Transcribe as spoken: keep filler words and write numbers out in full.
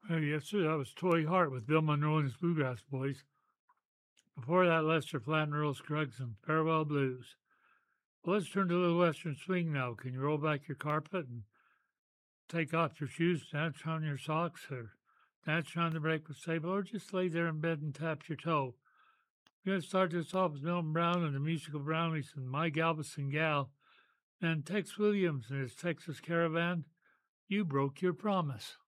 Hey, yes, sir. That was Toy Hart with Bill Monroe and his Bluegrass Boys. Before that, Lester Flatt and Earl Scruggs and Farewell Blues. Well, let's turn to a little Western swing now. Can you roll back your carpet and take off your shoes, dance on your socks, or dance around the break with Sable, or just lay there in bed and tap your toe? We're going to start this off with Milton Brown and the Musical Brownies and My Galveston Gal, and Tex Williams and his Texas Caravan. You broke your promise.